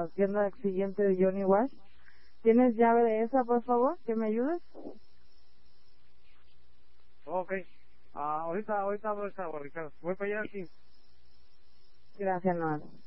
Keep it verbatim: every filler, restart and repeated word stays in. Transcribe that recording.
la tienda siguiente de Johnny Wash. ¿Tienes llave de esa, por favor? ¿Que me ayudes? Ok. Ah, ahorita, ahorita abro esta, Ricardo. Voy para allá aquí. Gracias, Noel.